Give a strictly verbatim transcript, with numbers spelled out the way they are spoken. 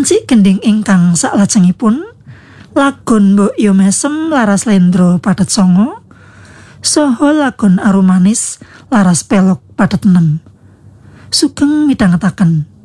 Wanci gending ingkang saklajengipun lagon Mbok Yo Mesem laras Lendro padet songo saha lagon Arumanis laras Pelok padet enem. Sugeng midhangetaken.